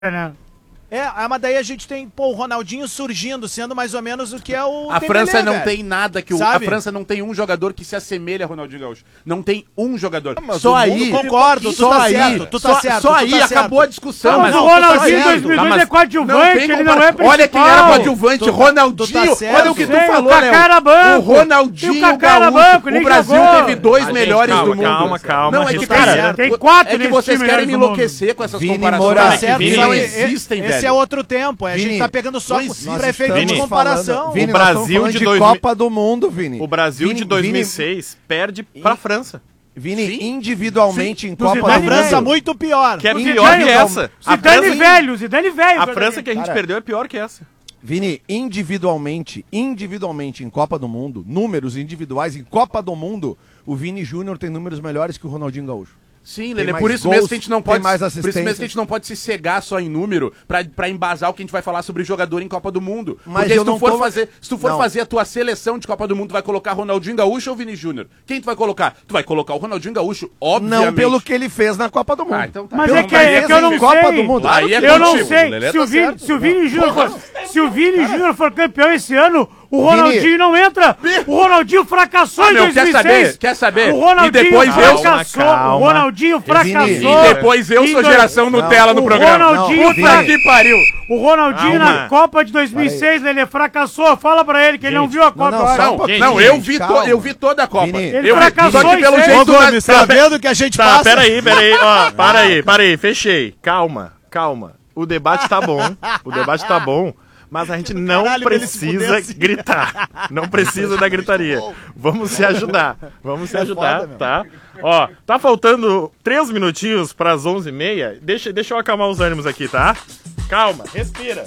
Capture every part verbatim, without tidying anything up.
né? É, mas daí a gente tem, pô, o Ronaldinho surgindo, sendo mais ou menos o que é o A Dembélé, França não velho. tem nada que o... Sabe? A França não tem um jogador que se assemelha a Ronaldinho Gaúcho. Não tem um jogador. mas Só o aí... mundo concordo, tu só tá aí, certo, tu tá só, certo, Só tu aí tá acabou certo. a discussão. Não, mas não, o Ronaldinho tu tá em certo. dois mil e dois Tá, mas é coadjuvante, não tem ele compara- não é principal. Olha quem era coadjuvante, Tu tá- Ronaldinho. tu tá certo. Olha o que tu Sei, o falou, Kaká Léo. era banco. O Ronaldinho E o Kaká era Gaúcho. banco, nem O Brasil jogou. teve dois Ah, gente, melhores calma, do mundo. calma, calma, Não, é que, respeita. cara, Tem quatro é que nesse vocês time querem me melhores do enlouquecer com essas Vini comparações. Moura, Tá certo, Vini, não Esse- existem, esse velho. é outro tempo, a gente Vini, tá pegando só não existe. pra efeito Vini, de comparação. Vini, O nós estamos Brasil falando de de dois mil- Copa do Mundo, Vini. O Brasil Vini, de dois mil e seis perde pra França. Vini, Sim. individualmente em Do Copa A Zidane, do França Mundo. muito pior. Que é O pior Zidane, que essa. A Zidane França, velho, Zidane velho. a França que a gente Cara, perdeu é pior que essa. Vini, individualmente, individualmente em Copa do Mundo, números individuais em Copa do Mundo, o Vini Júnior tem números melhores que o Ronaldinho Gaúcho. Sim, Tem Lelê, mais por isso gols, mesmo que a gente não tem pode. mais Por isso mesmo assistências. que a gente não pode se cegar só em número pra, pra embasar o que a gente vai falar sobre jogador em Copa do Mundo. Mas Porque eu se tu não for tô- fazer, se tu for Não. fazer a tua seleção de Copa do Mundo, tu vai colocar Ronaldinho Gaúcho ou Vini Júnior? Quem tu vai colocar? Tu vai colocar o Ronaldinho Gaúcho, obviamente. Não pelo que ele fez na Copa do Mundo. Ah, então tá. Mas Pelo é que, é fez que eu não em Copa sei. do Mundo. Aí é Eu não contigo, sei. Lelê Se tá o Vini, certo. se o Vini Júnior for, se o Vini Júnior for campeão esse ano, o Ronaldinho não entra. O Ronaldinho fracassou Ah, em meu, dois mil e quer seis. saber? Quer saber? O Ronaldinho E depois eu- fracassou. Calma, O Ronaldinho fracassou. E depois eu em sou dois- geração Nutella no o programa. Ronaldinho Não, fra- Vini. Que pariu! O Ronaldinho Calma. na Copa de dois mil e seis, ele fracassou. Fala pra ele que ele não viu a Copa. não, olha. só um Não, pouquinho, não, gente, eu vi, to- calma. eu vi toda a Copa. Vini. Ele Eu vi, fracassou só que em pelo seis. jeito... Ô, Gomes, na- tá vendo que a gente Tá, passa? peraí, peraí, ó, para aí, para aí, fechei. Calma, calma. O debate tá bom, o debate tá bom, mas a gente não Caralho, ele se precisa pudesse. gritar. Não precisa da gritaria. Vamos se ajudar, vamos se ajudar, tá? Ó, tá faltando três minutinhos pras onze e meia. Deixa, deixa eu acalmar os ânimos aqui, tá? Calma, respira.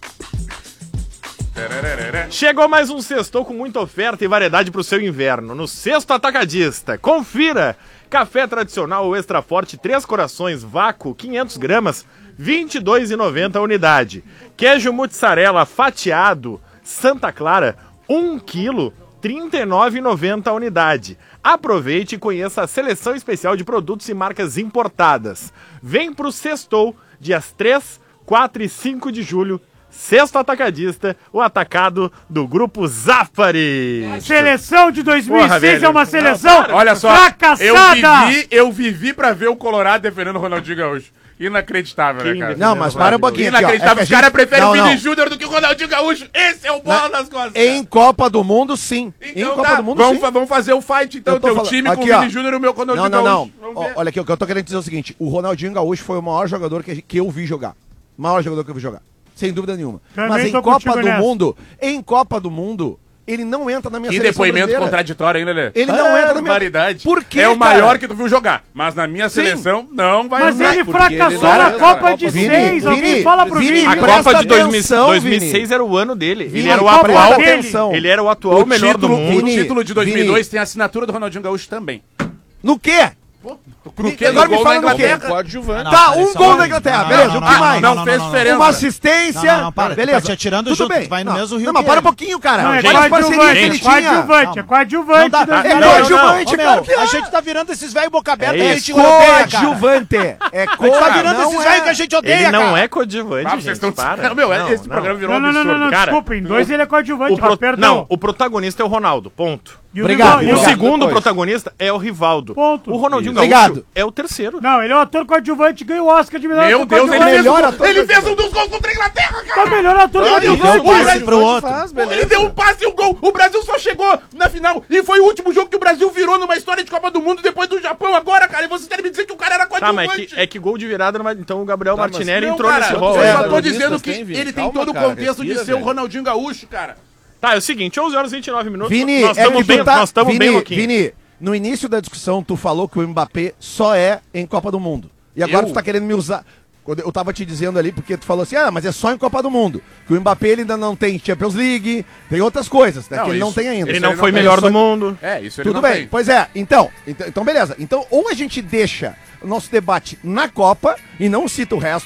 Chegou mais um sextou com muita oferta e variedade pro seu inverno. No Sexto Atacadista. Confira! Café tradicional ou extra forte, três corações, vácuo, quinhentas gramas, vinte e dois reais e noventa centavos a unidade. Queijo mussarela fatiado, Santa Clara, um quilo, trinta e nove reais e noventa centavos a unidade. Aproveite e conheça a seleção especial de produtos e marcas importadas. Vem pro Sextou, dias três, quatro e cinco de julho. Sexto Atacadista, o atacado do Grupo Zafari. Seleção de dois mil e seis Porra, velho. é uma seleção Olha só, eu fracassada. vivi, eu vivi pra ver o Colorado defendendo o Ronaldinho Gaúcho. Inacreditável, Quem né, cara? Não, mas para um pouquinho aqui, ó. Inacreditável. É Os que a caras gente- preferem Não, o Vini não. Júnior do que o Ronaldinho Gaúcho. Esse é o bola nas costas. Em Copa do Mundo, sim. em Então Copa tá, do Mundo, vamos, sim. fa- vamos fazer o fight, então. Eu tô Teu falando- time com aqui, o ó. Vini Júnior e o meu Ronaldinho Não, não, Gaúcho. não. Vamos Ó, ver. olha aqui, o que eu tô querendo dizer é o seguinte: o Ronaldinho Gaúcho foi o maior jogador que, a gente- que eu vi jogar. O maior jogador que eu vi jogar. Sem dúvida nenhuma. Também Mas em tô Copa contigo do nessa. Mundo, em Copa do Mundo, ele não entra na minha Que seleção depoimento brasileira. contraditório, hein, Lelê? Ele não entra na minha- Barbaridade. Por quê, É o cara? maior que tu viu jogar. Mas na minha seleção, não vai Mas entrar. ele Porque fracassou ele não na é, Copa cara. de Vini, seis. Alguém Vini, fala pro Vini, Vini. A presta Copa de dois mil, atenção, dois mil e seis Vini. era o ano dele. Ele Vini, era o presta atual. atenção. Ele era o atual O melhor título, do mundo. o Vini, título de dois mil e Vini. dois tem a assinatura do Ronaldinho Gaúcho também. No quê? Porque Agora no me gol fala da no quê? Inglaterra. Coadjuvante. Tá, peraí, um só gol um- da Inglaterra, não, beleza, não, o não, que não, mais? não, não, fez não, não. diferença. Uma assistência. Não, não, não, para, beleza. tá te tirando Tudo junto, bem. tu vai no não, mesmo rio Não, mas que para ele. um pouquinho, cara. Não, é Olha as parcerias que ele coadjuvante, é tinha. coadjuvante, é coadjuvante. Não dá, das É não, garotas. coadjuvante, Ô, claro meu, que é. a gente tá virando esses velhos boca aberta É que a É gente odeia, cara. coadjuvante. É A gente tá coadjuvante. virando esses velhos que a gente odeia, Ele não cara. é coadjuvante, Ah, vocês gente. estão- Para. Meu, Não, esse não. programa virou Não, não, um não, não, absurdo. não, Cara, desculpa, em dois ele é coadjuvante, O pro- mas perdão. Não, o protagonista é o Ronaldo, ponto. E o Obrigado. Rivaldo- O Obrigado. segundo Depois. protagonista é o Rivaldo. Ponto. O Ronaldinho Isso. Gaúcho Obrigado. é o terceiro. Não, ele é o ator coadjuvante e ganhou o Oscar de melhor Meu ator Deus, ele coadjuvante. fez, melhor um, ator ele do fez um dos gols contra a Inglaterra, cara. É o melhor ator Ele coadjuvante. deu um passe Brasil- pro outro. Faz, Ele beleza. deu um passe e um gol. O Brasil só chegou na final. E foi o último jogo que o Brasil virou numa história de Copa do Mundo depois do Japão agora, cara. E vocês querem me dizer que o cara era Tá, coadjuvante. mas é que, é que gol de virada, não vai- então o Gabriel Tá, mas- Martinelli Não, entrou cara, nesse eu rol. só aí. tô protagonistas dizendo que tem, Vini. ele tem Calma, todo o cara, contexto de respira, ser o velho. Ronaldinho Gaúcho, cara. Tá, é o seguinte, onze horas e vinte e nove minutos. Vini, nós é estamos que bem, tu tá... nós estamos Vini, bem louquinhos. Vini, no início da discussão, tu falou que o Mbappé só é em Copa do Mundo. E agora Eu? tu tá querendo me usar... Quando eu tava te dizendo ali, porque tu falou assim, ah, mas é só em Copa do Mundo. Que o Mbappé ele ainda não tem Champions League, tem outras coisas, né? Não, que ele não isso- tem ainda. Ele Isso não ele foi tem, melhor só- do mundo. É, isso ele Tudo não bem, tem. pois é, então, então, então beleza. Então, ou a gente deixa o nosso debate na Copa e não cita o resto,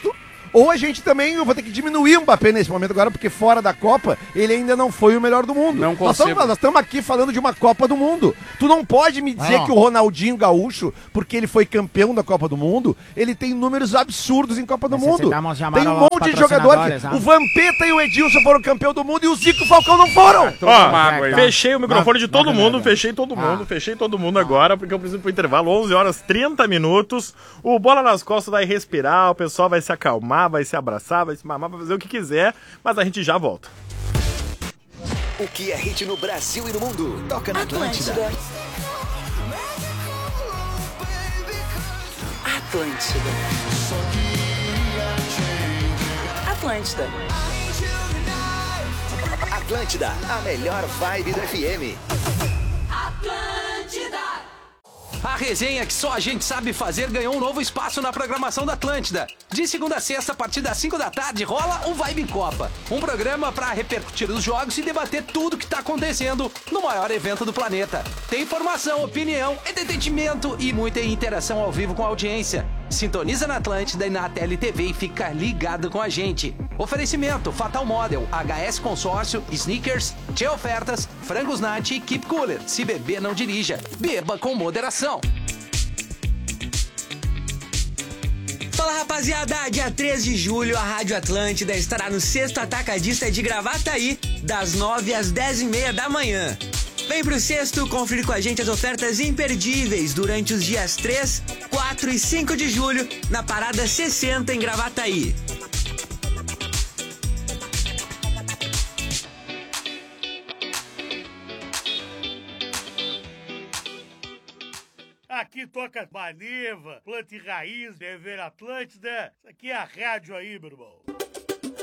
Ou a gente também, eu vou ter que diminuir o Mbappé nesse momento agora, porque fora da Copa, ele ainda não foi o melhor do mundo. Não Nós consigo. estamos, nós estamos aqui falando de uma Copa do Mundo. Tu não pode me dizer Não. que o Ronaldinho Gaúcho, porque ele foi campeão da Copa do Mundo, ele tem números absurdos em Copa do Mundo. Necesitamos chamar Tem um aos monte de jogador que... patrocinadores, ah. O Vampeta e o Edilson foram campeão do mundo e o Zico e o Falcão não foram. Ó, água aí. fechei o microfone de todo Não, não, mundo, não, não. fechei todo mundo, fechei todo mundo agora, porque eu preciso pro intervalo, onze horas trinta minutos. O Bola nas Costas vai respirar, o pessoal vai se acalmar, vai se abraçar, vai se mamar, vai fazer o que quiser, mas a gente já volta. O que é hit no Brasil e no mundo? Toca na Atlântida. Atlântida. Atlântida. Atlântida, a melhor vibe do F M. A resenha que só a gente sabe fazer ganhou um novo espaço na programação da Atlântida. De segunda a sexta, a partir das cinco da tarde, rola o Vibe em Copa. Um programa para repercutir os jogos e debater tudo que tá acontecendo no maior evento do planeta. Tem informação, opinião, entretenimento e muita interação ao vivo com a audiência. Sintoniza na Atlântida e na T L T V e fica ligado com a gente. Oferecimento Fatal Model, H S Consórcio, Sneakers, Tchê Ofertas, Frangos Nat e Keep Cooler. Se beber, não dirija. Beba com moderação. Fala, rapaziada, dia três de julho a Rádio Atlântida estará no Sexto Atacadista de Gravataí, das nove às dez e meia da manhã. Vem pro Sexto conferir com a gente as ofertas imperdíveis durante os dias três, quatro e cinco de julho na Parada sessenta em Gravataí. Aqui toca Maneva, Planta e Raiz, Dever Atlântida. Isso aqui é a rádio aí, meu irmão.